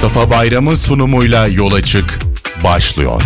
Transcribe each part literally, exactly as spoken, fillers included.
Mustafa Bayram'ın sunumuyla Yola Çık başlıyor.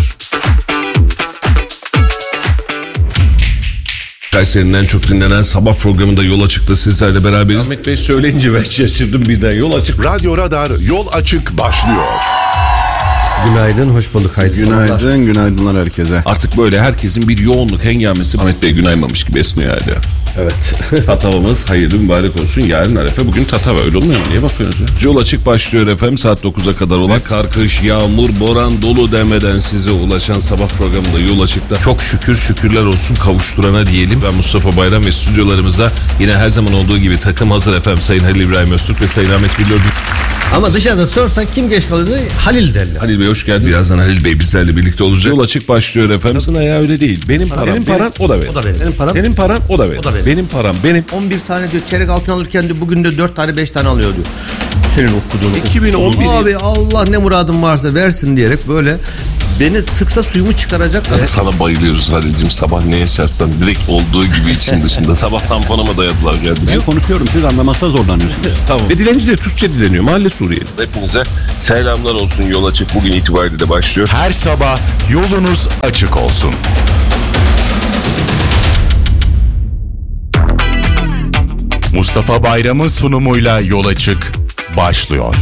Kayseri'nin en çok dinlenen sabah programında Yola Çık'ta sizlerle beraberiz. Ahmet Bey söyleyince ben şaşırdım birden. Yola Çık. Radyo Radar Yol Açık başlıyor. Günaydın, hoş bulduk. Hayırlı Günaydın, sabahlar. günaydınlar herkese. Artık böyle herkesin bir yoğunluk hengamesi Ahmet Bey günaymamış gibi esniyor hala. Evet. Tatavamız hayırlı mübarek olsun. Yarın Arefe, bugün Tatava, öyle olmuyor mu? Niye bakıyorsunuz ya? Yol Açık başlıyor efendim saat dokuza kadar olan kar, kış, yağmur, boran, dolu demeden size ulaşan sabah programında Yol Açık'ta çok şükür şükürler olsun kavuşturana diyelim. Ben Mustafa Bayram ve stüdyolarımızda yine her zaman olduğu gibi takım hazır efendim. Sayın Halil İbrahim Öztürk ve Sayın Ahmet Billur. Ama dışarıda sorsan kim geç kalıyordu? Halil derler. Halil Bey hoş geldin. Birazdan Halil Bey bizlerle birlikte olacak. Yol Açık başlıyor efendim. Nasıl ayağı öyle değil. Benim param, benim, param o da benim. O da benim. Benim param. Senin paran o da benim. O da benim. Benim param benim. on bir tane diyor çeyrek altın alırken diyor bugün de dört tane beş tane alıyor diyor. Senin okuduğun. iki bin on bir Abi Allah ne muradın varsa versin diyerek böyle beni sıksa suyumu çıkaracak. Sana bayılıyoruz Halil'cim. Sabah ne yaşarsan direkt olduğu gibi için dışında. Sabah tamponuma dayadılar kardeşim. Ben konuşuyorum, siz anlamakta zorlanıyorsunuz. Tamam. Ve dilenci de Türkçe dileniyor. Mahalle Suriyeli. Hepinize selamlar olsun. Yol Açık bugün itibariyle de başlıyor. Her sabah yolunuz açık olsun. Mustafa Bayram'ın sunumuyla Yola Çık başlıyor.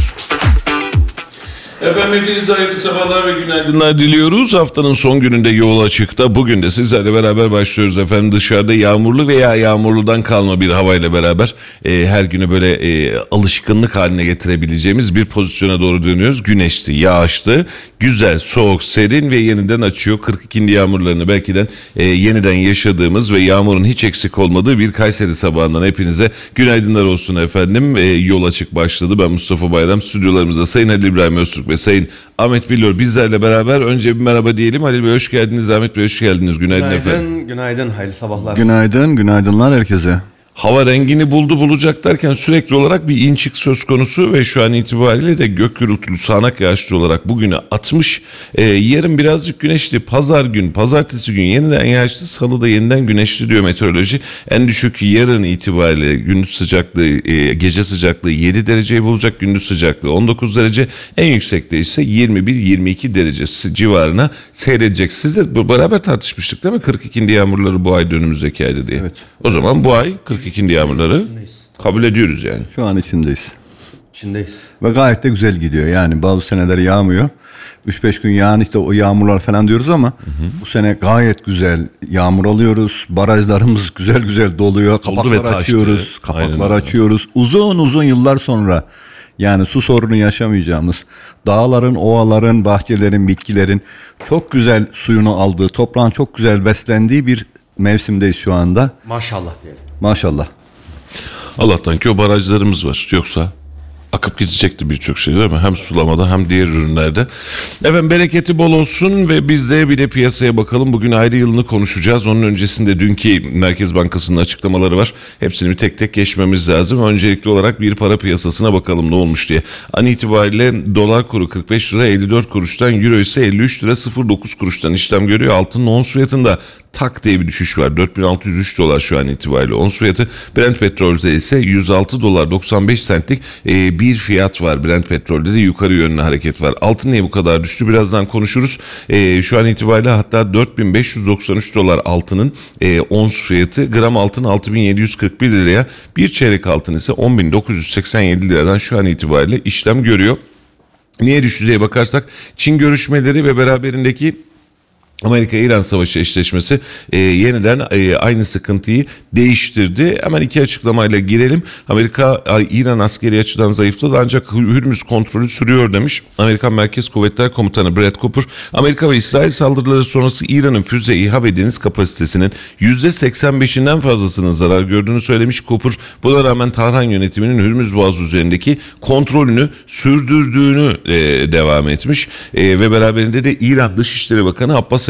Efendim hepinize hayırlı sabahlar ve günaydınlar diliyoruz. Haftanın son gününde Yol Açık'ta bugün de sizlerle beraber başlıyoruz efendim. Dışarıda yağmurlu veya yağmurludan kalma bir havayla beraber e, her günü böyle e, alışkınlık haline getirebileceğimiz bir pozisyona doğru dönüyoruz. Güneşli, yağışlı, güzel, soğuk, serin ve yeniden açıyor. kırk ikindi yağmurlarını belki de e, yeniden yaşadığımız ve yağmurun hiç eksik olmadığı bir Kayseri sabahından hepinize günaydınlar olsun efendim. E, Yol Açık başladı. Ben Mustafa Bayram, stüdyolarımızda Sayın Halil İbrahim Öztürk ve Sayın Ahmet Billur bizlerle beraber. Önce bir merhaba diyelim. Halil Bey hoş geldiniz, Ahmet Bey hoş geldiniz. Günaydın, Günaydın, efendim. günaydın, hayırlı sabahlar. Günaydın, günaydınlar herkese. Hava rengini buldu bulacak derken sürekli olarak bir inçik söz konusu ve şu an itibariyle de gök gürültülü sağanak yağışlı olarak bugünü atmış. Ee, yarın birazcık güneşli, pazar gün, pazartesi gün yeniden yağışlı, salıda yeniden güneşli diyor meteoroloji. En düşük yarın itibariyle gündüz sıcaklığı, e, gece sıcaklığı yedi dereceyi bulacak, gündüz sıcaklığı on dokuz derece, en yüksekte ise yirmi bir yirmi iki derece civarına seyredecek. Siz de beraber tartışmıştık değil mi? kırk ikindi yağmurları bu ay önümüzdeki ayda diye. Evet. O zaman bu ay kırk ikindi yağmurları kabul ediyoruz yani. Şu an içindeyiz. İçindeyiz. Ve gayet de güzel gidiyor. Yani bazı seneler yağmıyor. üç beş gün yağan işte o yağmurlar falan diyoruz ama hı hı. bu sene gayet güzel yağmur alıyoruz. Barajlarımız güzel güzel doluyor. Kapaklar açıyoruz. Kapaklar açıyoruz. Uzun uzun yıllar sonra yani su sorunu yaşamayacağımız, dağların, ovaların, bahçelerin, bitkilerin çok güzel suyunu aldığı, toprağın çok güzel beslendiği bir mevsimdeyiz şu anda. Maşallah diyelim. Maşallah. Allah'tan ki o barajlarımız var. Yoksa akıp gidecekti birçok şey değil mi? Hem sulamada hem diğer ürünlerde. Efendim bereketi bol olsun ve biz de bir de piyasaya bakalım. Bugün ayrı yılını konuşacağız. Onun öncesinde dünkü Merkez Bankası'nın açıklamaları var. Hepsini bir tek tek geçmemiz lazım. Öncelikli olarak bir para piyasasına bakalım ne olmuş diye. An itibariyle dolar kuru kırk beş lira elli dört kuruştan, euro ise elli üç lira sıfır dokuz kuruştan işlem görüyor. Altının ons fiyatında tak diye bir düşüş var. dört bin altı yüz üç dolar şu an itibariyle ons fiyatı. Brent petrolde ise yüz altı dolar doksan beş sentlik e, bir fiyat var. Brent petrolde de yukarı yönlü hareket var. Altın niye bu kadar düştü? Birazdan konuşuruz. E, şu an itibariyle hatta dört bin beş yüz doksan üç dolar altının e, ons fiyatı. Gram altın altı bin yedi yüz kırk bir liraya. Bir çeyrek altın ise on bin dokuz yüz seksen yedi liradan şu an itibariyle işlem görüyor. Niye düştü diye bakarsak Çin görüşmeleri ve beraberindeki Amerika-İran savaşı eşleşmesi e, yeniden e, aynı sıkıntıyı değiştirdi. Hemen iki açıklamayla girelim. Amerika, İran askeri açıdan zayıfladı ancak Hürmüz kontrolü sürüyor demiş. Amerikan Merkez Kuvvetler Komutanı Brad Cooper, Amerika ve İsrail saldırıları sonrası İran'ın füze, İHA ve deniz kapasitesinin yüzde seksen beşinden fazlasının zarar gördüğünü söylemiş. Cooper, buna rağmen Tahran yönetiminin Hürmüz Boğazı üzerindeki kontrolünü sürdürdüğünü e, devam etmiş. E, ve beraberinde de İran Dışişleri Bakanı Abbas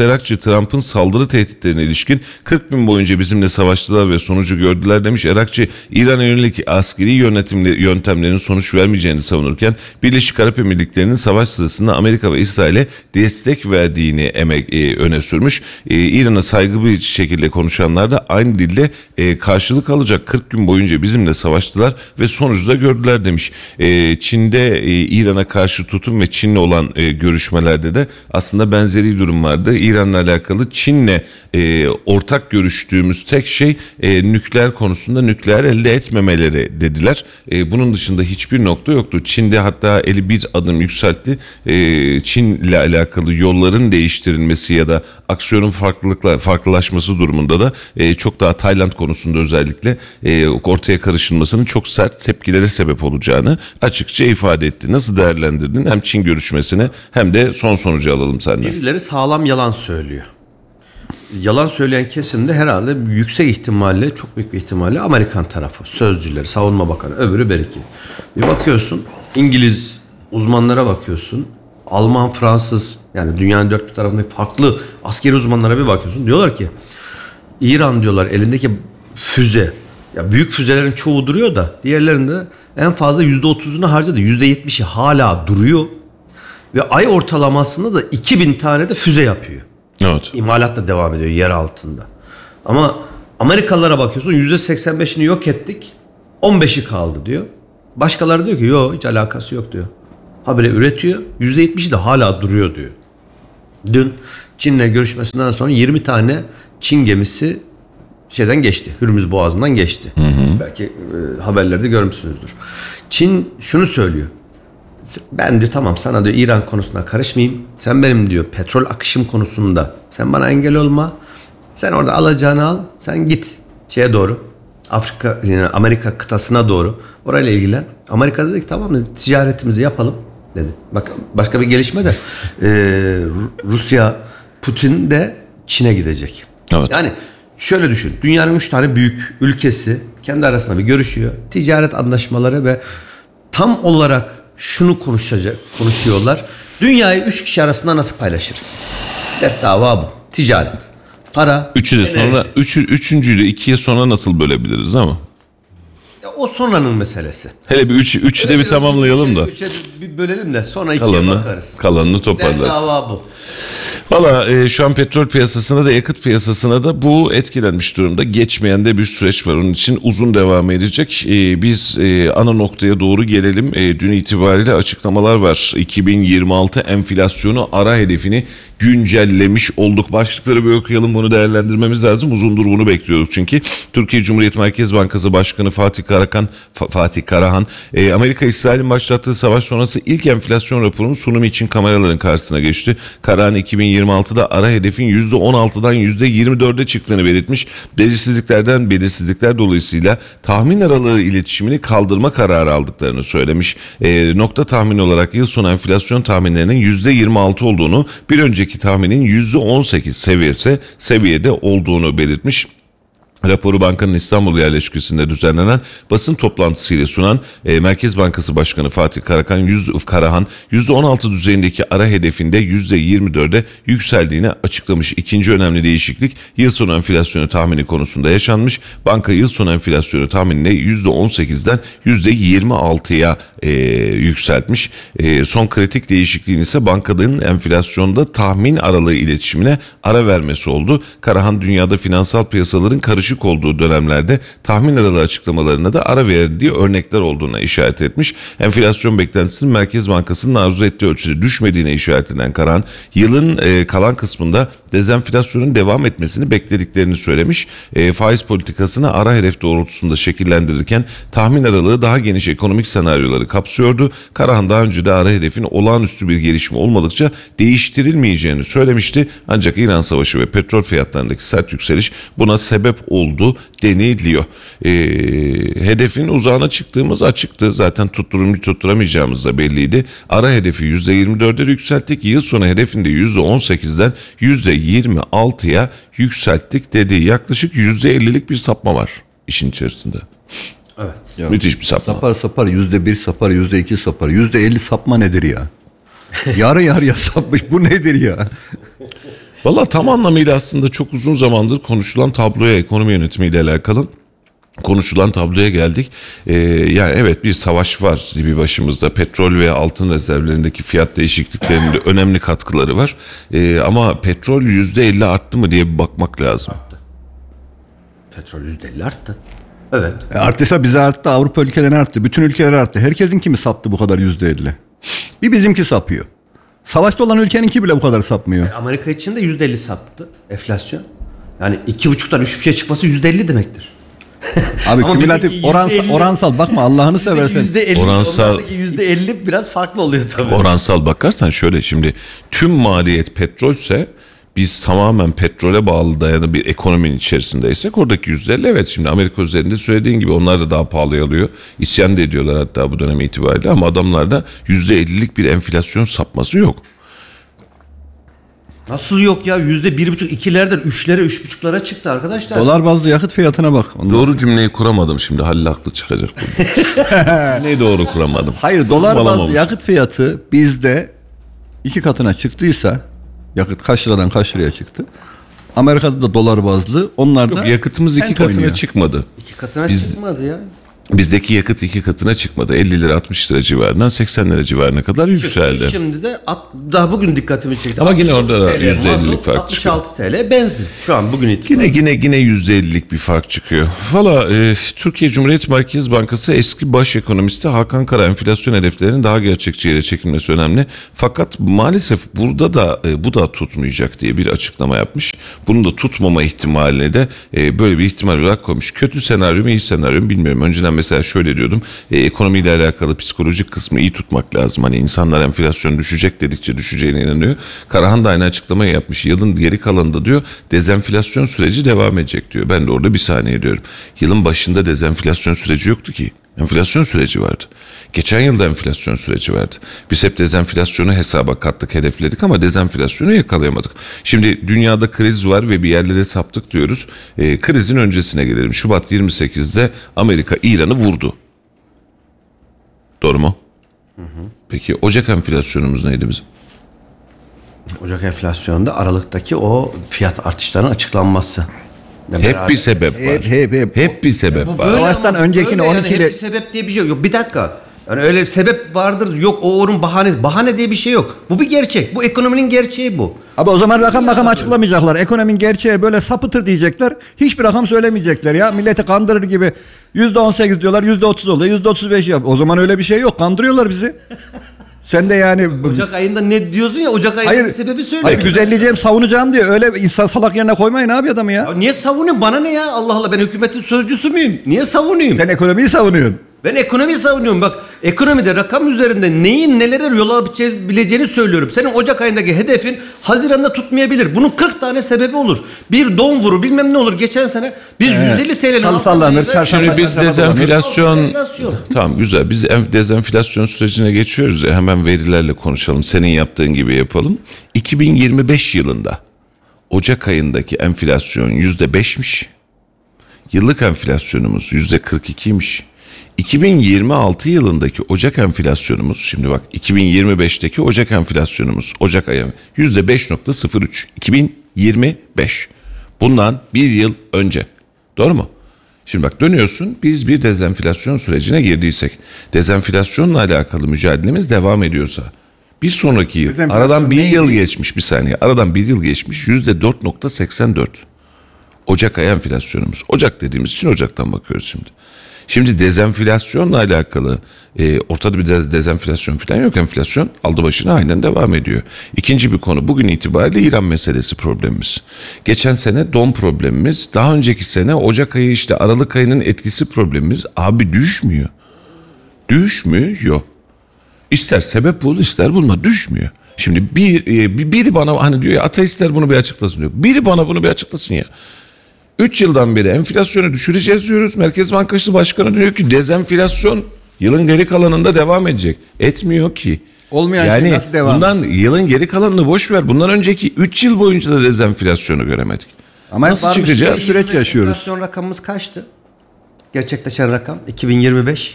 Erakçı, Trump'ın saldırı tehditlerine ilişkin kırk gün boyunca bizimle savaştılar ve sonucu gördüler demiş. Erakçı, İran'a yönelik askeri yönetimli, yöntemlerin sonuç vermeyeceğini savunurken Birleşik Arap Emirlikleri'nin savaş sırasında Amerika ve İsrail'e destek verdiğini emek, e, öne sürmüş. E, İran'a saygı bir şekilde konuşanlar da aynı dilde e, karşılık alacak kırk gün boyunca bizimle savaştılar ve sonucu da gördüler demiş. E, Çin'de e, İran'a karşı tutum ve Çin'le olan e, görüşmelerde de aslında benzeri durum vardı. İran'la alakalı Çin'le e, ortak görüştüğümüz tek şey e, nükleer konusunda nükleer elde etmemeleri dediler. E, bunun dışında hiçbir nokta yoktu. Çin'de hatta eli bir adım yükseltti. E, Çin'le alakalı yolların değiştirilmesi ya da aksiyonun farklılıkla farklılaşması durumunda da e, çok daha Tayland konusunda özellikle e, ortaya karışılmasının çok sert tepkilere sebep olacağını açıkça ifade etti. Nasıl değerlendirdin hem Çin görüşmesini hem de son sonucu alalım senden. Birileri sağlam yalan söylüyor. Yalan söyleyen kesim de herhalde yüksek ihtimalle, çok büyük bir ihtimalle Amerikan tarafı. Sözcüleri, savunma bakanı, öbürü belki. Bir bakıyorsun İngiliz uzmanlara bakıyorsun. Alman, Fransız, yani dünyanın dört bir tarafındaki farklı askeri uzmanlara bir bakıyorsun. Diyorlar ki İran diyorlar elindeki füze, ya büyük füzelerin çoğu duruyor da diğerlerinde en fazla yüzde otuzunu harcadı. yüzde yetmişi hala duruyor. Ve ay ortalamasında da iki bin tane de füze yapıyor. Evet. İmalat da devam ediyor yer altında. Ama Amerikalılara bakıyorsun yüzde seksen beşini yok ettik. on beşi kaldı diyor. Başkaları diyor ki yok, hiç alakası yok diyor. Habire üretiyor. yüzde yetmişi de hala duruyor diyor. Dün Çin'le görüşmesinden sonra yirmi tane Çin gemisi şeyden geçti. Hürmüz Boğazı'ndan geçti. Hı hı. Belki e, haberlerde görmüşsünüzdür. Çin şunu söylüyor. Ben diyor tamam sana diyor İran konusuna karışmayayım. Sen benim diyor petrol akışım konusunda sen bana engel olma. Sen orada alacağını al. Sen git şeye doğru. Afrika, yani Amerika kıtasına doğru. Orayla ilgilen. Amerika dedi ki tamam dedi, ticaretimizi yapalım dedi. Bak başka bir gelişme de e, Rusya, Putin de Çin'e gidecek. Evet. Yani şöyle düşün. Dünyanın üç tane büyük ülkesi kendi arasında bir görüşüyor. Ticaret anlaşmaları ve tam olarak şunu konuşacak, konuşuyorlar. Dünyayı üç kişi arasında nasıl paylaşırız? Dert dava bu. Ticaret, para, Üçü de enerji. sonra üçü, üçüncüyü de ikiye sonra nasıl bölebiliriz ama? Ya o sonranın meselesi. Hele bir üçü, üçü de bir tamamlayalım da. Üçe bir bölelim de sonra ikiye Kalanını, bakarız. kalanını Dert toparlarız. dava bu. Valla e, şu an petrol piyasasına da yakıt piyasasına da bu etkilenmiş durumda. Geçmeyen de bir süreç var. Onun için uzun devam edecek. E, biz e, ana noktaya doğru gelelim. E, dün itibariyle açıklamalar var. iki bin yirmi altı enflasyonu ara hedefini güncellemiş olduk. Başlıkları bir okuyalım, bunu değerlendirmemiz lazım. Uzundur bunu bekliyoruz çünkü. Türkiye Cumhuriyet Merkez Bankası Başkanı Fatih Karahan, Fatih Karahan e, Amerika İsrail'in başlattığı savaş sonrası ilk enflasyon raporunun sunumu için kameraların karşısına geçti. Karahan iki bin yirmi altıda ara hedefin yüzde on altıdan yüzde yirmi dörde çıktığını belirtmiş. Belirsizliklerden belirsizlikler dolayısıyla tahmin aralığı iletişimini kaldırma kararı aldıklarını söylemiş. E, nokta tahmin olarak yıl sonu enflasyon tahminlerinin yüzde yirmi altı olduğunu, bir önceki tahminin yüzde on sekiz seviyesi seviyede olduğunu belirtmiş. Raporu bankanın İstanbul yerleşkesinde düzenlenen basın toplantısıyla sunan e, Merkez Bankası Başkanı Fatih Karahan, yüzde, Karahan yüzde on altı düzeyindeki ara hedefinde yüzde yirmi dörde yükseldiğini açıklamış. İkinci önemli değişiklik yıl sonu enflasyonu tahmini konusunda yaşanmış. Banka yıl sonu enflasyonu tahminini yüzde on sekizden yüzde yirmi altıya e, yükseltmiş. E, son kritik değişikliğin ise bankanın enflasyonda tahmin aralığı iletişimine ara vermesi oldu. Karahan dünyada finansal piyasaların karışık olduğu dönemlerde tahmin aralığı açıklamalarına da ara verdiği örnekler olduğuna işaret etmiş. Enflasyon beklentisinin Merkez Bankası'nın arzu ettiği ölçüde düşmediğine işaret eden Karahan, yılın e, kalan kısmında dezenflasyonun devam etmesini beklediklerini söylemiş. E, faiz politikasını ara hedef doğrultusunda şekillendirirken tahmin aralığı daha geniş ekonomik senaryoları kapsıyordu. Karahan daha önce de ara hedefin olağanüstü bir gelişme olmadıkça değiştirilmeyeceğini söylemişti. Ancak İran Savaşı ve petrol fiyatlarındaki sert yükseliş buna sebep oldu deniliyor. E, hedefin uzağına çıktığımız açıktı. Zaten tutturum tutturamayacağımız da belliydi. Ara hedefi yüzde yirmi dörde yükselttik. Yıl sonu hedefinde yüzde on sekizden yüzde yirmi altıya yükselttik dedi. Yaklaşık yüzde ellilik bir sapma var işin içerisinde. Evet. Ya, müthiş bir sapma. Sapar sapar yüzde bir sapar, yüzde iki sapar, yüzde elli sapma nedir ya? Yarı yarıya sapmış, bu nedir ya? Valla tam anlamıyla aslında çok uzun zamandır konuşulan tabloya, ekonomi yönetimiyle alakalı konuşulan tabloya geldik. Ee, yani evet bir savaş var bir başımızda. Petrol ve altın rezervlerindeki fiyat değişikliklerinde önemli katkıları var. Ee, ama petrol yüzde elli arttı mı diye bir bakmak lazım. Petrol yüzde elli arttı. Evet. E arttıysa bize arttı, Avrupa ülkelerine arttı, bütün ülkeler arttı. Herkesinki mi saptı bu kadar yüzde elli? Bir bizimki sapıyor. Savaşta olan ülkeninki bile bu kadar sapmıyor. Amerika için de yüzde elli saptı enflasyon. Yani iki buçuktan üç bir şey çıkması yüzde elli demektir. Abi Ama kümülatif bizdeki oransal, yüzde elli oransal bakma Allah'ını seversen. yüzde elli, Oransal- yüzde elli biraz farklı oluyor tabii. Oransal bakarsan şöyle şimdi tüm maliyet petrolse biz tamamen petrole bağlı dayalı bir ekonominin içerisindeysek oradaki yüzde elli evet şimdi Amerika üzerinde söylediğin gibi onlar da daha pahalıya alıyor. İsyan da ediyorlar hatta bu dönem itibariyle ama adamlarda yüzde ellilik bir enflasyon sapması yok. Nasıl yok ya? Yüzde bir buçuk, ikilerden üçlere, üç buçuklara çıktı arkadaşlar. Dolar bazlı yakıt fiyatına bak. Ondan. Doğru cümleyi kuramadım şimdi Halil haklı çıkacak burada. Neyi doğru kuramadım? Hayır dolar bazlı Alamamış. yakıt fiyatı bizde iki katına çıktıysa yakıt kaç liradan kaç liraya çıktı? Amerika'da da dolar bazlı onlar da Yok, yakıtımız iki sent katına oynuyor. çıkmadı. İki katına Biz- çıkmadı ya. Bizdeki yakıt iki katına çıkmadı. elli lira altmış lira civarından seksen lira civarına kadar yükseldi. Şimdi de at, daha bugün dikkatimi çekti. Ama yine altmış orada da T L yüzde ellilik mazot, fark altmış altı T L benzin. Şu an bugün Yine itibariyle. yine yine yüzde ellilik bir fark çıkıyor. Valla e, Türkiye Cumhuriyet Merkez Bankası eski baş ekonomisti Hakan Kara enflasyon hedeflerinin daha gerçekçi yere çekilmesi önemli. Fakat maalesef burada da e, bu da tutmayacak diye bir açıklama yapmış. Bunun da tutmama ihtimaline de e, böyle bir ihtimal olarak koymuş. Kötü senaryo mu iyi senaryo mu bilmiyorum. Önceden mesela şöyle diyordum. E, ekonomiyle alakalı psikolojik kısmı iyi tutmak lazım. Hani insanlar enflasyon düşecek dedikçe düşeceğine inanıyor. Karahan da aynı açıklamayı yapmış. Yılın geri kalanında diyor dezenflasyon süreci devam edecek diyor. Ben de orada bir saniye diyorum. Yılın başında dezenflasyon süreci yoktu ki. Enflasyon süreci vardı. Geçen yılda enflasyon süreci vardı. Biz hep dezenflasyonu hesaba kattık, hedefledik ama dezenflasyonu yakalayamadık. Şimdi dünyada kriz var ve bir yerlere saptık diyoruz. E, krizin öncesine gelelim. Şubat yirmi sekizde Amerika İran'ı vurdu. Doğru mu? Hı hı. Peki Ocak enflasyonumuz neydi bizim? Ocak enflasyonunda Aralık'taki o fiyat artışlarının açıklanması. Hep bir sebep var. Hep, hep, hep. Hep bir sebep var. Böyle Savaştan ama öncekini böyle on iki ile- yani hep bir sebep diye bir şey yok. Yok bir dakika. Yani öyle sebep vardır. Yok o onun bahane. Bahane diye bir şey yok. Bu bir gerçek. Bu ekonominin gerçeği bu. Abi o zaman rakam rakam açıklamayacaklar. Ekonominin gerçeği böyle sapıtır diyecekler. Hiçbir rakam söylemeyecekler ya. Milleti kandırır gibi. yüzde on sekiz diyorlar, yüzde otuz oluyor, yüzde otuz beş yap. O zaman öyle bir şey yok. Kandırıyorlar bizi. Sen de yani... Ocak ayında ne diyorsun ya? Ocak ayında Hayır, bir sebebi söyle. hayır güzelleyeceğim, savunacağım diye öyle insan salak yerine koymayın abi adamı ya. Ya niye savunuyorsun? Bana ne ya? Allah Allah ben hükümetin sözcüsü müyüm? Niye savunayım? Sen ekonomiyi savunuyorsun. Ben ekonomiyi savunuyorum. Bak ekonomide rakam üzerinde neyin nelere yol alabileceğini söylüyorum. Senin Ocak ayındaki hedefin Haziran'da tutmayabilir. Bunun kırk tane sebebi olur. Bir don vuru bilmem ne olur. Geçen sene biz yüz elli T L'nin Salı sallanır, çarşamba Şimdi biz çarşamba dezenflasyon Enflasyon. tamam güzel biz en- dezenflasyon sürecine geçiyoruz ya hemen verilerle konuşalım. Senin yaptığın gibi yapalım. iki bin yirmi beş yılında Ocak ayındaki enflasyon yüzde beşmiş. Yıllık enflasyonumuz yüzde kırk ikiymiş. iki bin yirmi altı yılındaki Ocak enflasyonumuz şimdi bak iki bin yirmi beşteki Ocak enflasyonumuz Ocak ayı yüzde beş nokta sıfır üç. iki bin yirmi beş. Bundan bir yıl önce. Doğru mu? Şimdi bak dönüyorsun biz bir dezenflasyon sürecine girdiysek dezenflasyonla alakalı mücadelemiz devam ediyorsa bir sonraki yıl Dezenflasyon aradan bir neydi? yıl geçmiş bir saniye aradan bir yıl geçmiş yüzde dört nokta seksen dört. Ocak ayı enflasyonumuz. Ocak dediğimiz için Ocak'tan bakıyoruz şimdi. Şimdi dezenflasyonla alakalı e, ortada bir de, dezenflasyon falan yok. Enflasyon aldı başına aynen devam ediyor. İkinci bir konu bugün itibariyle İran meselesi problemimiz. Geçen sene don problemimiz. Daha önceki sene Ocak ayı işte Aralık ayının etkisi problemimiz. Abi düşmüyor. Düşmüyor. İster sebep bul ister bulma düşmüyor. Şimdi bir, e, bir biri bana hani diyor ya ateistler bunu bir açıklasın diyor. Biri bana bunu bir açıklasın ya. üç yıldan beri enflasyonu düşüreceğiz diyoruz. Merkez Bankası Başkanı diyor ki dezenflasyon yılın geri kalanında devam edecek. Etmiyor ki. Olmayan yani şey nasıl devam bundan yılın geri kalanını boş ver. Bundan önceki üç yıl boyunca da dezenflasyonu göremedik. Ama Nasıl varmış çıkacağız? bir süreç yaşıyoruz. Enflasyon rakamımız kaçtı? Gerçekleşen rakam iki bin yirmi beş.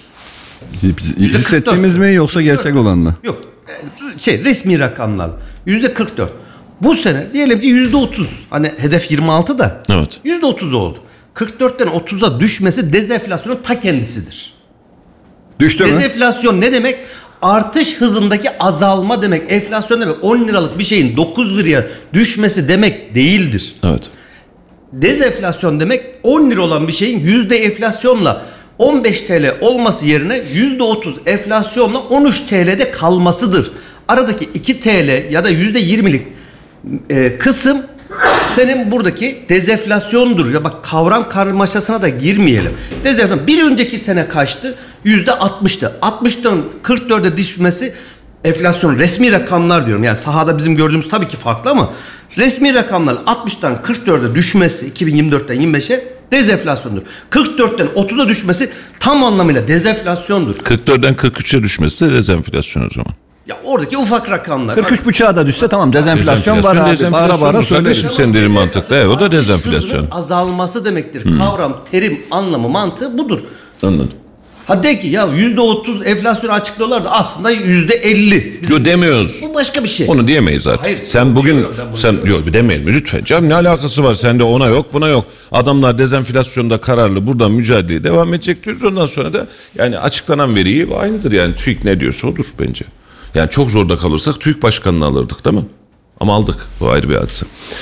Hissettiğimiz mi yoksa gerçek olan mı? Yok. e, Şey resmi rakamlar. yüzde kırk dört. Bu sene diyelim ki yüzde otuz. Hani hedef yirmi altı da. Evet. yüzde otuz oldu. kırk dörtten otuza düşmesi dezenflasyonun ta kendisidir. Düştü mü? Dezenflasyon ne demek? Artış hızındaki azalma demek. Enflasyon demek on liralık bir şeyin dokuz liraya düşmesi demek değildir. Evet. Dezenflasyon demek on lira olan bir şeyin yüzde enflasyonla on beş TL olması yerine yüzde otuz enflasyonla on üç TL'de kalmasıdır. Aradaki iki TL ya da yüzde yirmilik e, kısım senin buradaki dezenflasyondur. Ya bak, kavram karmaşasına da girmeyelim. Dezenflasyon bir önceki sene kaçtı? yüzde altmıştı. altmıştan kırk dörde düşmesi enflasyon, resmi rakamlar diyorum. Yani sahada bizim gördüğümüz tabii ki farklı ama resmi rakamlar altmıştan kırk dörde düşmesi iki bin yirmi dörtten yirmi beşe dezenflasyondur. kırk dörtten otuza düşmesi tam anlamıyla dezenflasyondur. kırk dörtten kırk üçe düşmesi de dezenflasyon o zaman. Ya oradaki ufak rakamlar. kırk üç buçuğa da düşse tamam, dezenflasyon var abi. Dezenflasyon Bağıra bağıra kardeşim, söyleriz. senin dediğin mantıklı. Evet, o da dezenflasyon. Hızının azalması demektir. Hmm. Kavram, terim, anlamı, mantığı budur. Anladım. Ha de ki ya yüzde otuz enflasyonu açıklıyorlar da aslında yüzde elli. Yo, demiyoruz. Bu başka bir şey. Onu diyemeyiz zaten. Hayır, sen bugün diyorum, ben bunu sen yok demeyelim lütfen canım, ne alakası var, sende ona yok buna yok. Adamlar dezenflasyonda kararlı buradan mücadeleye devam edecek diyoruz. Ondan sonra da yani açıklanan veriyi aynıdır, yani TÜİK ne diyorsa odur bence. Yani çok zorda kalırsak TÜİK başkanını alırdık değil mi? Ama aldık. Bu ayrı bir hadise.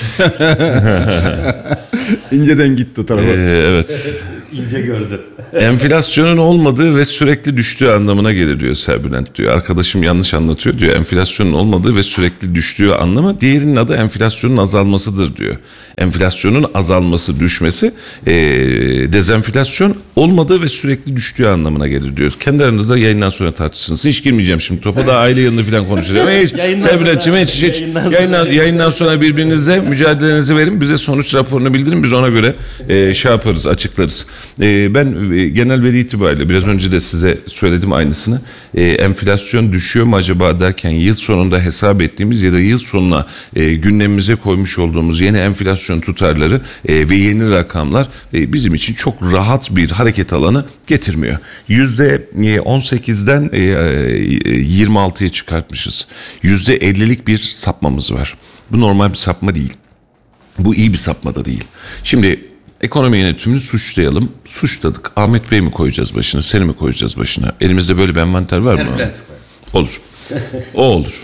İnceden gitti o tarafa. Ee, evet. İnce gördü. Enflasyonun olmadığı ve sürekli düştüğü anlamına gelir diyor Serbülent diyor. Arkadaşım yanlış anlatıyor diyor. Enflasyonun olmadığı ve sürekli düştüğü anlamı, diğerinin adı enflasyonun azalmasıdır diyor. Enflasyonun azalması, düşmesi, ee, dezenflasyon olmadığı ve sürekli düştüğü anlamına gelir diyor. Kendi aranızda yayından sonra tartışırsınız. Hiç girmeyeceğim şimdi topa, da aile yılını falan konuşacağım. Hiç Serbülent'ciğim hiç, hiç yayından, yayından sonra birbirinize mücadelenizi verin. Bize sonuç raporunu bildirin. Biz ona göre e, şey yaparız, açıklarız. E, ben e, genel veri itibariyle biraz önce de size söyledim aynısını. E, enflasyon düşüyor mu acaba derken yıl sonunda hesap ettiğimiz ya da yıl sonuna e, gündemimize koymuş olduğumuz yeni enflasyon tutarları e, ve yeni rakamlar e, bizim için çok rahat bir hareket alanı getirmiyor. yüzde on sekizden e, yirmi altıya çıkartmışız. yüzde ellilik bir sapmamız var. Bu normal bir sapma değil. Bu iyi bir sapma da değil. Şimdi ekonomi yönetimini suçlayalım. Suçladık. Ahmet Bey mi koyacağız başına, seni mi koyacağız başına? Elimizde böyle bir envanter var mı? Serbülent. Olur. O olur.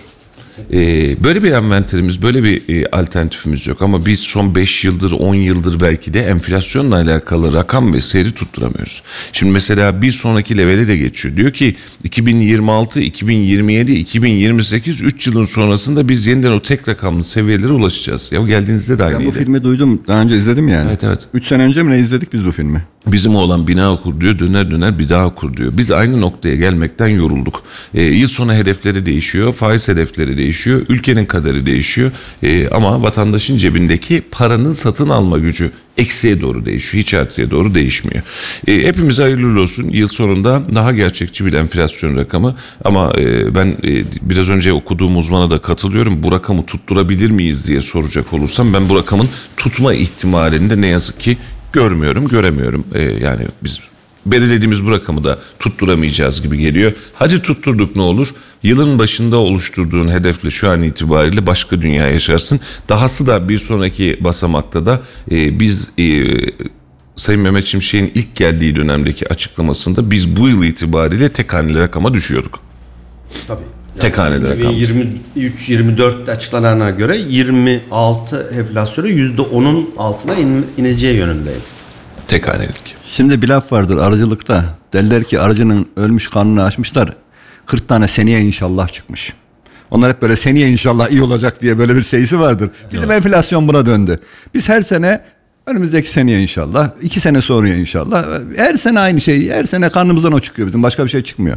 Ee, böyle bir envanterimiz, böyle bir e, alternatifimiz yok. Ama biz son beş yıldır, on yıldır belki de enflasyonla alakalı rakam ve seyri tutturamıyoruz. Şimdi mesela bir sonraki levele de geçiyor. Diyor ki iki bin yirmi altı, iki bin yirmi yedi, iki bin yirmi sekiz üç yılın sonrasında biz yeniden o tek rakamlı seviyelere ulaşacağız. Ya geldiğinizde de aynıydı. Ben bu filmi duydum. Daha önce izledim yani. Evet, evet. üç sene önce mi ne izledik biz bu filmi? Bizim oğlan bina kur diyor, döner döner bir daha kur diyor. Biz aynı noktaya gelmekten yorulduk. Ee, yıl sonu hedefleri değişiyor, faiz hedefleri değişiyor, ülkenin kaderi değişiyor. Ee, ama vatandaşın cebindeki paranın satın alma gücü eksiye doğru değişiyor, hiç artıya doğru değişmiyor. E, hepimize hayırlı olsun. Yıl sonunda daha gerçekçi bir enflasyon rakamı, ama e, ben e, biraz önce okuduğum uzmana da katılıyorum. Bu rakamı tutturabilir miyiz diye soracak olursam, ben bu rakamın tutma ihtimalini de ne yazık ki görmüyorum, göremiyorum. E, yani biz belirlediğimiz bu rakamı da tutturamayacağız gibi geliyor. Hadi tutturduk, ne olur? Yılın başında oluşturduğun hedefle şu an itibariyle başka dünya yaşarsın. Dahası da bir sonraki basamakta da e, biz e, Sayın Mehmet Şimşek'in ilk geldiği dönemdeki açıklamasında biz bu yıl itibariyle tek haneli rakama düşüyorduk. Tabii. Tek haneli rakam. iki bin yirmi üç yirmi dörtte açıklanana göre yirmi altı enflasyonu yüzde onun altına in, ineceği yönündeydi. Tek hanelik. Şimdi bir laf vardır arıcılıkta. Derler ki arıcının ölmüş karnını açmışlar. kırk tane seneye inşallah çıkmış. Onlar hep böyle seneye inşallah iyi olacak diye böyle bir şeysi vardır. Bizim evet. Enflasyon buna döndü. Biz her sene önümüzdeki seneye inşallah, iki sene sonraya inşallah. Her sene aynı şey. Her sene karnımızdan o çıkıyor bizim. Başka bir şey çıkmıyor.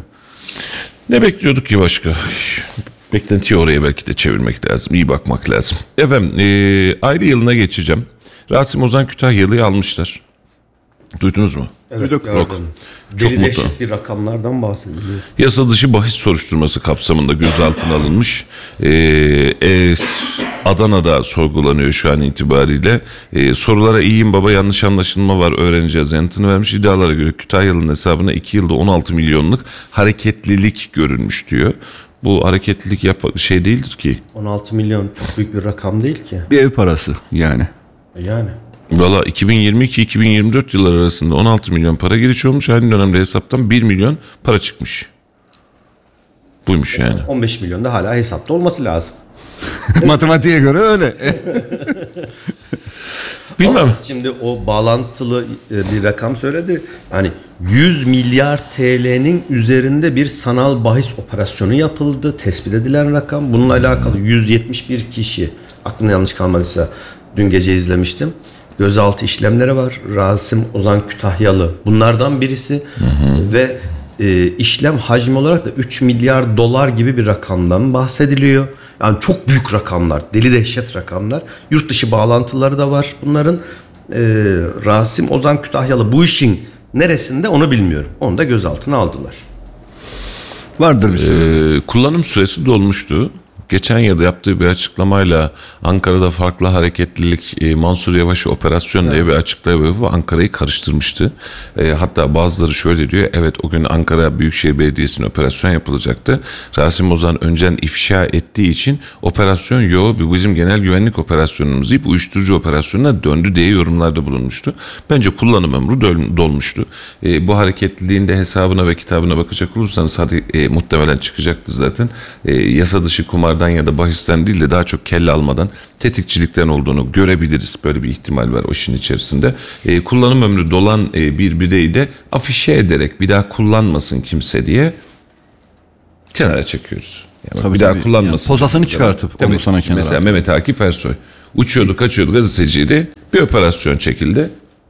Ne bekliyorduk ki başka? Beklentiyi oraya belki de çevirmek lazım. İyi bakmak lazım. Efendim e, ayrı yılına geçeceğim. Rasim Ozan Kütahyalı'yı almışlar. Duydunuz mu? Evet, Yok. gördüm. Çok Deli mutlu. dehşet bir rakamlardan bahsediliyor. Yasa dışı bahis soruşturması kapsamında gözaltına alınmış. Ee, e, Adana'da sorgulanıyor şu an itibariyle. Ee, sorulara iyiyim baba, yanlış anlaşılma var, öğreneceğiz yanıtını vermiş. İddialara göre Kütahyalı'nın hesabına iki yılda on altı milyonluk hareketlilik görülmüş diyor. Bu hareketlilik yap şey değildir ki. on altı milyon çok büyük bir rakam değil ki. Bir ev parası yani. Yani. Valla iki bin yirmi iki iki bin yirmi dört yılları arasında on altı milyon para giriş olmuş. Aynı dönemde hesaptan bir milyon para çıkmış. Buymuş yani. on beş milyon da hala hesapta olması lazım. Matematiğe göre öyle. Bilmem. Ama şimdi o bağlantılı e, bir rakam söyledi. Yani yüz milyar T L'nin üzerinde bir sanal bahis operasyonu yapıldı. Tespit edilen rakam. Bununla alakalı yüz yetmiş bir kişi, aklına yanlış kalmadıysa dün gece izlemiştim, gözaltı işlemleri var. Rasim Ozan Kütahyalı bunlardan birisi. Hı hı. Ve e, işlem hacmi olarak da üç milyar dolar gibi bir rakamdan bahsediliyor. Yani çok büyük rakamlar, deli dehşet rakamlar. Yurt dışı bağlantıları da var bunların. E, Rasim Ozan Kütahyalı bu işin neresinde onu bilmiyorum. Onu da gözaltına aldılar. Vardır bir şey. Ee, kullanım süresi dolmuştu. Geçen yıl yaptığı bir açıklamayla Ankara'da farklı hareketlilik e, Mansur Yavaş'ı operasyon diye bir açıklama yapıp Ankara'yı karıştırmıştı. E, hatta bazıları şöyle diyor, evet o gün Ankara Büyükşehir Belediyesi'nin operasyon yapılacaktı. Rasim Ozan önceden ifşa ettiği için operasyon yo bu bizim genel güvenlik operasyonumuz deyip uyuşturucu operasyonuna döndü diye yorumlarda bulunmuştu. Bence kullanım ömrü dol- dolmuştu. E, bu hareketliliğin de hesabına ve kitabına bakacak olursanız hadi e, muhtemelen çıkacaktır zaten. E, yasa dışı kumar ya da bahisten değil de daha çok kelle almadan tetikçilikten olduğunu görebiliriz. Böyle bir ihtimal var o işin içerisinde. E, kullanım ömrü dolan e, bir bireyi de afişe ederek bir daha kullanmasın kimse diye kenara çekiyoruz. Yani Tabii bir daha tabii. kullanmasın. Yani posasını çıkartıp Tabii. onu sana kenara Mesela at. Mehmet Akif Ersoy uçuyordu kaçıyordu gazeteciydi. Bir operasyon çekildi.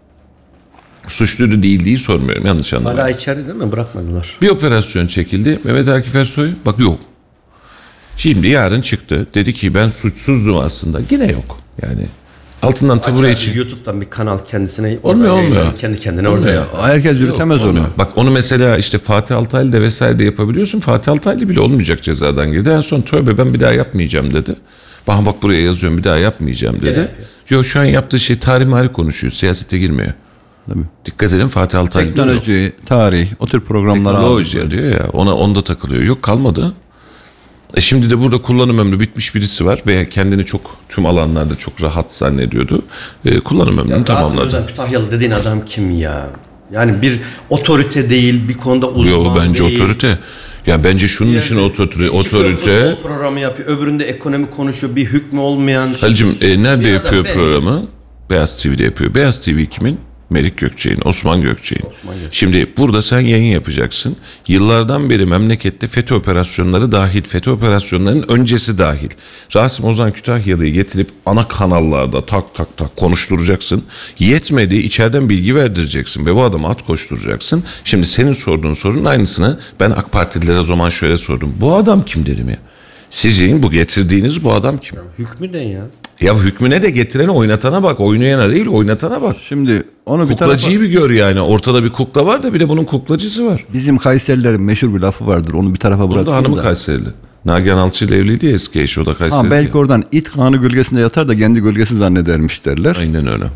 Suçluydu değil değil sormuyorum, yanlış anlamayın. Hala içeride değil mi? Bırakmadılar. Bir operasyon çekildi. Mehmet Akif Ersoy bak yok. Şimdi yarın çıktı. Dedi ki ben suçsuzdum aslında. Yine yok. Yani altından tabure Açar, için. YouTube'dan bir kanal kendisine Olmuyor, orada olmuyor. yayınlar, kendi kendine orada ya. Herkes yürütemez onu. Bak onu mesela işte Fatih Altaylı'da vesaire de yapabiliyorsun. Fatih Altaylı bile olmayacak cezadan girdi. En son tövbe ben bir daha yapmayacağım dedi. Bak bak buraya yazıyorum bir daha yapmayacağım dedi. Evet. Yok şu an yaptığı şey tarih mari konuşuyor. Siyasete girmiyor. Tabii. Dikkat edin Fatih Altaylı. Teknoloji, tarih, o tür programlara Teknoloji diyor ya, ona onda takılıyor. Yok kalmadı. E şimdi de burada kullanım ömrü bitmiş birisi var ve kendini çok tüm alanlarda çok rahat zannediyordu. E, kullanım ömrünü Rasim tamamladı. Ozan Kütahyalı dediğin adam kim ya? Yani bir otorite değil, bir konuda uzman Yo bence değil. otorite. Ya bence şunun için otorite. Çıkıyor, otorite. futbol programı yapıyor, öbüründe ekonomi konuşuyor, bir hükmü olmayan. Halicim e, nerede Bir adam yapıyor bence. programı? Beyaz T V'de yapıyor. Beyaz T V kimin? Melik Gökçek'in, Osman Gökçek'in. Osman Gökçek. Şimdi burada sen yayın yapacaksın. Yıllardan beri memlekette FETÖ operasyonları dahil, FETÖ operasyonlarının öncesi dahil. Rasim Ozan Kütahyalı'yı getirip ana kanallarda tak tak tak konuşturacaksın. Yetmedi, içeriden bilgi verdireceksin ve bu adama at koşturacaksın. Şimdi senin sorduğun sorunun aynısını ben AK Partililere o zaman şöyle sordum. Bu adam kim dedim ya? Sizin bu getirdiğiniz bu adam kim? Hükmü ne ya? Ya hükmüne de getirene oynatana bak. Oynayana değil oynatana bak. Şimdi onu bir tarafa... Kuklacıyı bir gör yani. Ortada bir kukla var da bir de bunun kuklacısı var. Bizim Kayserilerin meşhur bir lafı vardır. Onu bir tarafa Onun da bırakayım hanımı da. Kayserili. Nagihan Alçı ile evliydi ya eski eşi, o da Kayserili. Ha, belki oradan it kanı gölgesinde yatar da kendi gölgesi zannedermiş derler. Aynen öyle.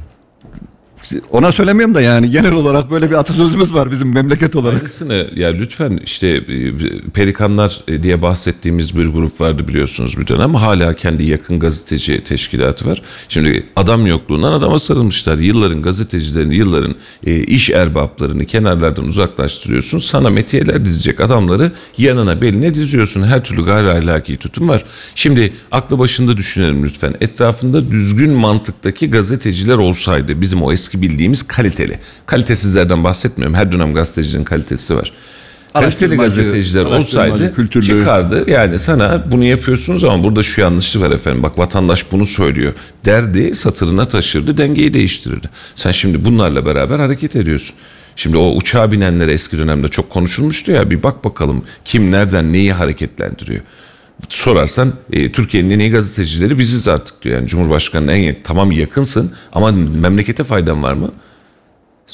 Ona söylemiyorum da yani genel olarak böyle bir atasözümüz var bizim memleket olarak. Aynısını ya lütfen işte e, Pelikanlar e, diye bahsettiğimiz bir grup vardı biliyorsunuz bir dönem. Hala kendi yakın gazeteci teşkilatı var. Şimdi adam yokluğundan adama sarılmışlar. Yılların gazetecilerini, yılların e, iş erbaplarını kenarlardan uzaklaştırıyorsun. Sana metiyeler dizecek adamları yanına beline diziyorsun. Her türlü gayri ahlaki tutum var. Şimdi aklı başında düşünelim lütfen. Etrafında düzgün mantıktaki gazeteciler olsaydı bizim o eski bildiğimiz kaliteli. Kalitesizlerden bahsetmiyorum. Her dönem gazetecinin kalitesi var. Kaliteli Araştırmacı, gazeteciler araştırmacı, olsaydı kültürlü. çıkardı. Yani sana bunu yapıyorsunuz ama burada şu yanlışlık var efendim. Bak vatandaş bunu söylüyor. Derdi satırına taşırdı, dengeyi değiştirirdi. Sen şimdi bunlarla beraber hareket ediyorsun. Şimdi o uçağa binenlere eski dönemde çok konuşulmuştu ya, bir bak bakalım kim nereden neyi hareketlendiriyor. Sorarsan e, Türkiye'nin en iyi gazetecileri biziz artık diyor. Yani Cumhurbaşkanı'nın en yakın, tamam yakınsın ama memlekete faydan var mı?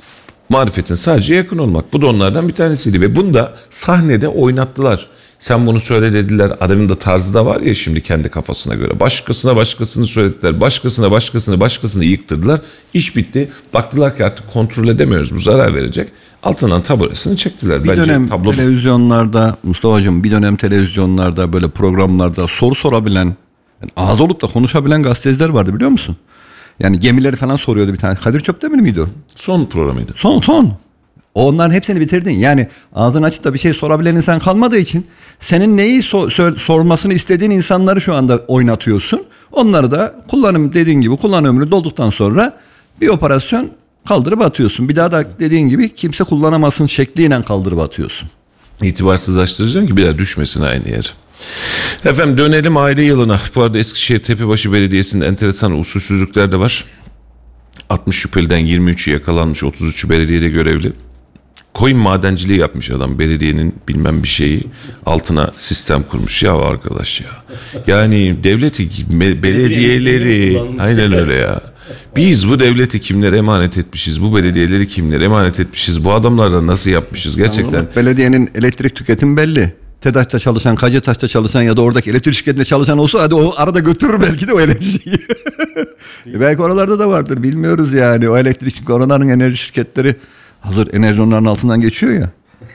Marifetin sadece yakın olmak. Bu da onlardan bir tanesiydi ve bunu da sahnede oynattılar. Sen bunu söyle dediler. Adamın da tarzı da var ya şimdi kendi kafasına göre. Başkasına başkasını söylediler. Başkasına başkasını başkasını yıktırdılar. İş bitti. Baktılar ki artık kontrol edemiyoruz. Bu zarar verecek. Altından taburesini çektiler. Bir Bence dönem tablo... televizyonlarda Mustafa'cığım bir dönem televizyonlarda böyle programlarda soru sorabilen, yani ağız olup da konuşabilen gazeteciler vardı biliyor musun? Yani gemileri falan soruyordu bir tane. Kadir Çöptemir miydi o? Son programıydı. Son son. Onların hepsini bitirdin. Yani ağzını açıp da bir şey sorabilen insan kalmadığı için senin neyi so- sor- sormasını istediğin insanları şu anda oynatıyorsun. Onları da kullanım dediğin gibi kullanım ömrü dolduktan sonra bir operasyon kaldırıp atıyorsun. Bir daha da dediğin gibi kimse kullanamasın şekliyle kaldırıp atıyorsun. İtibarsızlaştıracaksın ki bir daha düşmesin aynı yer. Efendim dönelim aile yılına. Bu arada Eskişehir Tepebaşı Belediyesi'nde enteresan usulsüzlükler de var. altmış şüpheliden yirmi üçü yakalanmış, otuz üçü belediyede görevli. Koyun madenciliği yapmış adam, belediyenin bilmem bir şeyi altına sistem kurmuş ya arkadaş ya. Yani devleti, belediyeleri aynen öyle ya. Biz bu devleti kimlere emanet etmişiz, bu belediyeleri kimlere emanet etmişiz, bu adamlarla nasıl yapmışız gerçekten. Belediyenin elektrik tüketimi belli. TEDAŞ'ta çalışan, Kacetaş'ta çalışan ya da oradaki elektrik şirketinde çalışan olsa hadi o arada götürür belki de o enerjiyi. Belki oralarda da vardır bilmiyoruz yani. O elektrik çünkü oranların enerji şirketleri hazır enerji onların altından geçiyor ya.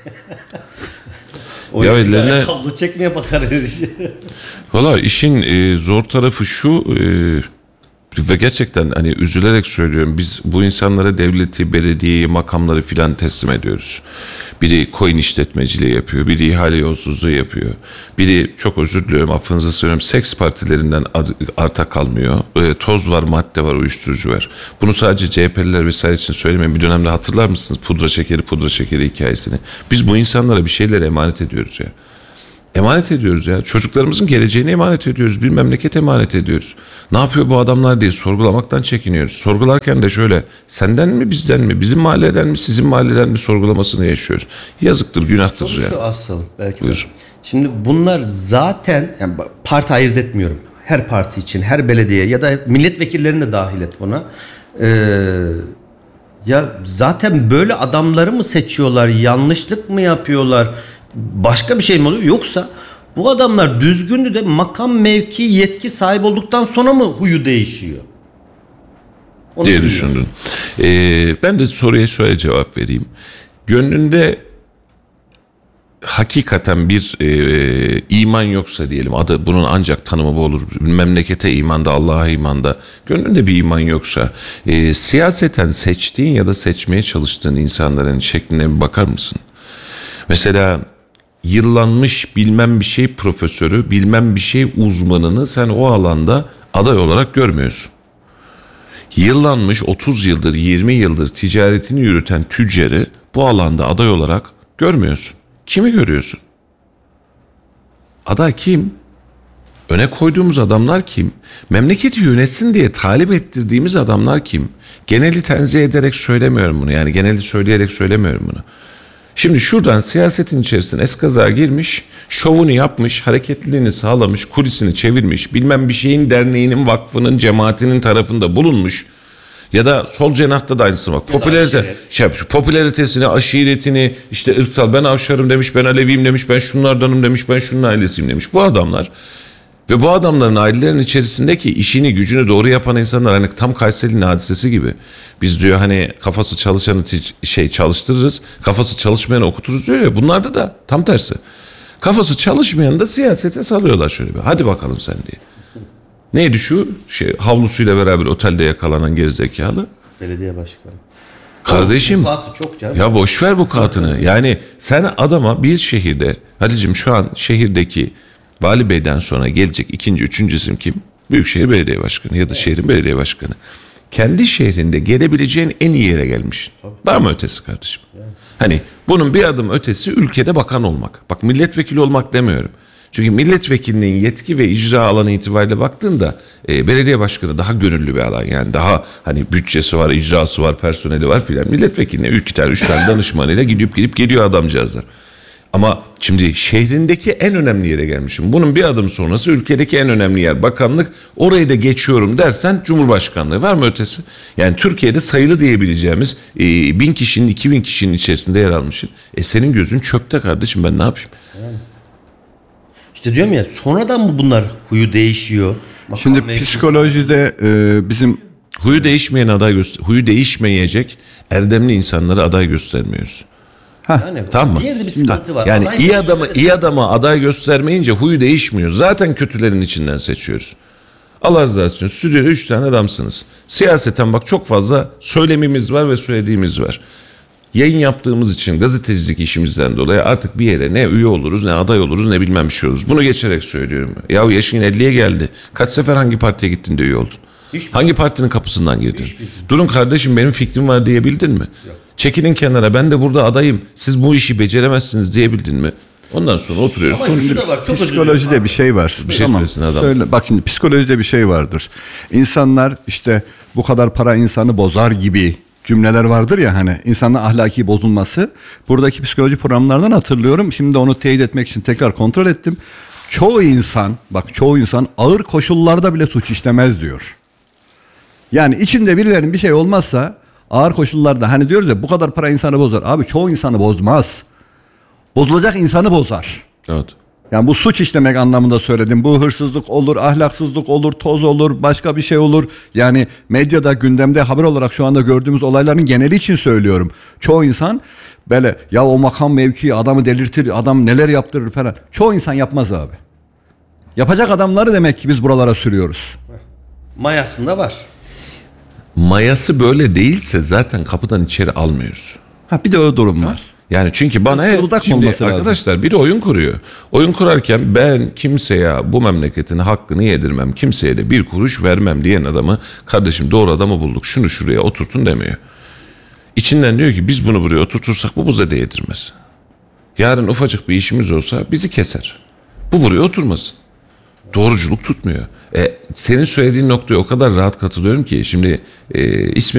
O ya ya ellerine... kablo çekmeye bakar enerji. Valla işin e, zor tarafı şu e, ve gerçekten hani üzülerek söylüyorum, biz bu insanlara devleti, belediyeyi, makamları filan teslim ediyoruz. Biri coin işletmeciliği yapıyor, biri ihale yolsuzluğu yapıyor, biri çok özür diliyorum affınıza söylüyorum seks partilerinden arta kalmıyor, e, toz var, madde var, uyuşturucu var. Bunu sadece C H P'liler vesaire için söylemeyin. Bir dönemde hatırlar mısınız pudra şekeri pudra şekeri hikayesini? Biz bu insanlara bir şeyler emanet ediyoruz ya. Emanet ediyoruz ya. Çocuklarımızın geleceğini emanet ediyoruz. Bir memleket emanet ediyoruz. Ne yapıyor bu adamlar diye sorgulamaktan çekiniyoruz. Sorgularken de şöyle, senden mi bizden mi, bizim mahalleden mi sizin mahalleden mi sorgulamasını yaşıyoruz. Yazıktır, günahtır Soru ya. şu asıl belki de. Buyur. Şimdi bunlar zaten yani parti ayırt etmiyorum. Her parti için, her belediye ya da milletvekillerini de dahil et buna. Ee, ya zaten böyle adamları mı seçiyorlar? Yanlışlık mı yapıyorlar? Başka bir şey mi oluyor? Yoksa bu adamlar düzgündü de makam, mevki, yetki sahip olduktan sonra mı huyu değişiyor? Onu diye bilmiyorum. düşündün. Ee, ben de soruya şöyle cevap vereyim. Gönlünde hakikaten bir e, iman yoksa diyelim, adı bunun ancak tanımı bu olur. Memlekete imanda, Allah'a imanda. Gönlünde bir iman yoksa e, siyaseten seçtiğin ya da seçmeye çalıştığın insanların şekline bir bakar mısın? Mesela yıllanmış bilmem bir şey profesörü, bilmem bir şey uzmanını sen o alanda aday olarak görmüyorsun. Yıllanmış otuz yıldır, yirmi yıldır ticaretini yürüten tüccarı bu alanda aday olarak görmüyorsun. Kimi görüyorsun? Aday kim? Öne koyduğumuz adamlar kim? Memleketi yönetsin diye talep ettirdiğimiz adamlar kim? Geneli tenzih ederek söylemiyorum bunu. Yani geneli söyleyerek söylemiyorum bunu. Şimdi şuradan siyasetin içerisine eskaza girmiş, şovunu yapmış, hareketliliğini sağlamış, kulisini çevirmiş, bilmem bir şeyin derneğinin, vakfının, cemaatinin tarafında bulunmuş. Ya da sol cenahta da aynısı var. Popülarite, şey, popülaritesini, aşiretini, işte ırksal ben Avşarım demiş, ben Aleviyim demiş, ben şunlardanım demiş, ben şunun ailesiyim demiş. Bu adamlar ve bu adamların ailelerin içerisindeki işini, gücünü doğru yapan insanlar, hani tam Kayseri'nin hadisesi gibi. Biz diyor hani kafası çalışanı şey çalıştırırız, kafası çalışmayanı okuturuz diyor ya, bunlarda da tam tersi. Kafası çalışmayanı da siyasete salıyorlar şöyle bir. Hadi bakalım sen diye. Neydi şu şey, havlusuyla beraber otelde yakalanan gerizekalı? Belediye başkanı. Kardeşim Çok canım. ya boş ver bu kağıtını. Yani sen adama bir şehirde, Halicim şu an şehirdeki Vali Bey'den sonra gelecek ikinci, üçüncü isim kim? Büyükşehir Belediye Başkanı ya da şehrin belediye başkanı. Kendi şehrinde gelebileceğin en iyi yere gelmişsin. Var mı ötesi kardeşim? Hani bunun bir adım ötesi ülkede bakan olmak. Bak milletvekili olmak demiyorum. Çünkü milletvekilinin yetki ve icra alanı itibariyle baktığında e, belediye başkanı daha gönüllü bir alan. Yani daha hani bütçesi var, icrası var, personeli var filan. Milletvekilline üç tane, üç tane danışmanıyla gidip gidip geliyor adamcağızlar. Ama şimdi şehrindeki en önemli yere gelmişim. Bunun bir adım sonrası ülkedeki en önemli yer bakanlık. Orayı da geçiyorum dersen Cumhurbaşkanlığı, var mı ötesi? Yani Türkiye'de sayılı diyebileceğimiz e, bin kişinin, iki bin kişinin içerisinde yer almışsın. E senin gözün çöpte kardeşim, ben ne yapayım? İşte diyorum ya, sonradan mı bunlar huyu değişiyor? Makam Şimdi mevkisi- psikolojide e, bizim Huyu değişmeyen aday göster, huyu değişmeyecek erdemli insanları aday göstermiyoruz. Yani Tamam mı? bir yerde bir sıkıntı var. Yani Aday iyi konusunda adamı da- iyi adama aday göstermeyince huyu değişmiyor. Zaten kötülerin içinden seçiyoruz. Allah rızası için stüdyoda üç tane adamsınız. Siyaseten bak çok fazla söylemimiz var ve söylediğimiz var. Yayın yaptığımız için gazetecilik işimizden dolayı artık bir yere ne üye oluruz, ne aday oluruz, ne bilmem bir şey oluruz. Bunu geçerek söylüyorum. Ya yaşın elliye geldi. Kaç sefer hangi partiye gittin de üye oldun? Hiçbir. Hangi partinin kapısından girdin? Durun kardeşim, benim fikrim var diyebildin mi? Yok. Çekilin kenara, ben de burada adayım, siz bu işi beceremezsiniz diyebildin mi? Ondan sonra oturuyoruz, Ama şu da konuşuyoruz. var, çok özür dilerim. psikolojide bir şey var. Bir şey söylesin adam. Söyle, bak şimdi psikolojide bir şey vardır. İnsanlar işte bu kadar para insanı bozar gibi cümleler vardır ya, hani insanın ahlaki bozulması. Buradaki psikoloji programlarından hatırlıyorum. Şimdi onu teyit etmek için tekrar kontrol ettim. Çoğu insan, bak çoğu insan ağır koşullarda bile suç işlemez diyor. Yani içinde birilerinin bir şey olmazsa ağır koşullarda, hani diyoruz ya bu kadar para insanı bozar. Abi çoğu insanı bozmaz. Bozulacak insanı bozar. Evet. Yani bu suç işlemek anlamında söyledim. Bu hırsızlık olur, ahlaksızlık olur, toz olur, başka bir şey olur. Yani medyada, gündemde haber olarak şu anda gördüğümüz olayların geneli için söylüyorum. Çoğu insan böyle ya o makam mevki adamı delirtir, adam neler yaptırır falan. Çoğu insan yapmaz abi. Yapacak adamları demek ki biz buralara sürüyoruz. Mayasında var. Mayası böyle değilse zaten kapıdan içeri almıyoruz. Ha bir de öyle durum var. Yani çünkü bana Biraz her, fırıldak mı şimdi olması lazım? arkadaşlar biri oyun kuruyor. Oyun kurarken ben kimseye bu memleketin hakkını yedirmem, kimseye de bir kuruş vermem diyen adamı, kardeşim doğru adamı bulduk, şunu şuraya oturtun demiyor. İçinden diyor ki biz bunu buraya oturtursak bu bize de yedirmez. Yarın ufacık bir işimiz olsa bizi keser. Bu buraya oturmasın. Doğruculuk tutmuyor. E, senin söylediğin noktaya o kadar rahat katılıyorum ki şimdi e, ismi